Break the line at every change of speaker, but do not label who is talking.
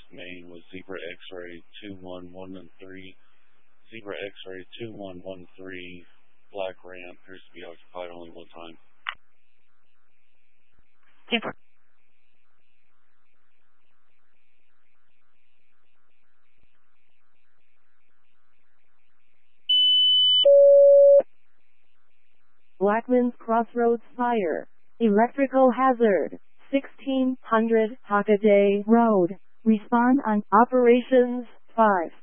Main with Zebra X-Ray 2113. Zebra X-Ray 2113. Black ramp appears to be occupied only one time.
Zebra.
Blackman's Crossroads Fire. Electrical hazard. 1600 Hockaday Road. Respond on Operations 5.